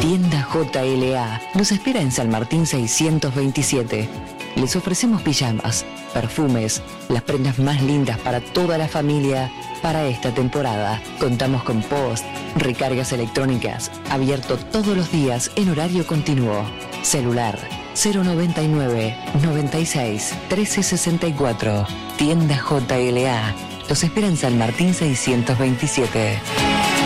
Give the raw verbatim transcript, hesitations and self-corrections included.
Tienda J L A nos espera en San Martín seiscientos veintisiete. Les ofrecemos pijamas, perfumes, las prendas más lindas para toda la familia para esta temporada. Contamos con post, recargas electrónicas, abierto todos los días en horario continuo. Celular cero noventa y nueve, noventa y seis, trece sesenta y cuatro. Tienda J L A. Los espera en San Martín seiscientos veintisiete.